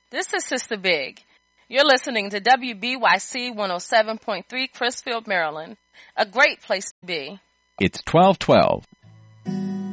This is Sister Big. You're listening to WBYC 107.3 Crisfield, Maryland. A great place to be. It's 12:12.